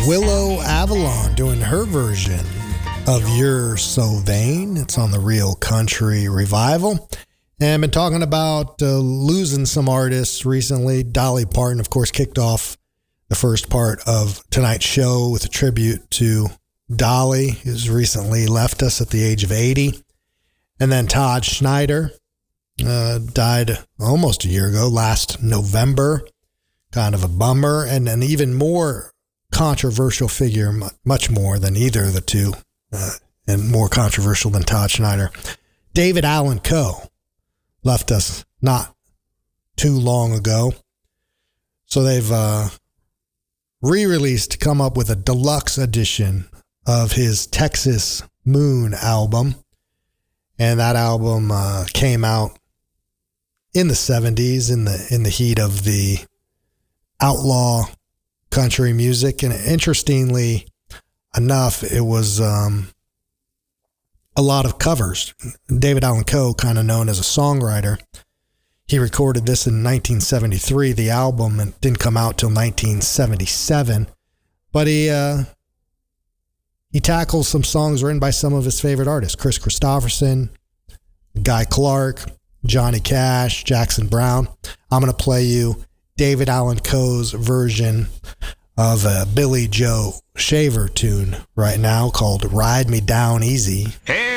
Willow Avalon doing her version of You're So Vain. It's on the Real Country Revival. And I've been talking about losing some artists recently. Dolly Parton, of course, kicked off the first part of tonight's show with a tribute to Dolly, who's recently left us at the age of 80. And then Todd Schneider died almost a year ago, last November. Kind of a bummer. And an even more controversial figure, much more than either of the two, and more controversial than Todd Schneider. David Allan Coe left us not too long ago. So they've re-released, come up with a deluxe edition of his Texas Moon album. And that album came out in the 70s in the heat of the outlaw country music. And interestingly enough, it was a lot of covers. David Allan Coe, kind of known as a songwriter, he recorded this in 1973. The album didn't come out till 1977, but he tackles some songs written by some of his favorite artists: Chris Christopherson, Guy Clark, Johnny Cash, Jackson Browne. I'm going to play you David Allan Coe's version of a Billy Joe Shaver tune right now called Ride Me Down Easy. Hey!